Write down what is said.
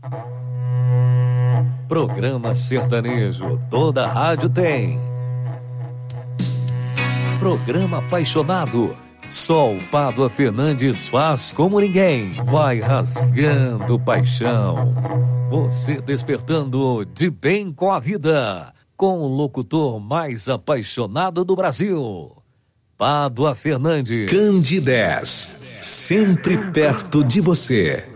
Programa sertanejo, toda rádio tem. Programa apaixonado, só o Pádua Fernandes faz como ninguém. Vai rasgando paixão, você despertando de bem com a vida, com o locutor mais apaixonado do Brasil, Pádua Fernandes. Candidez, sempre perto de você.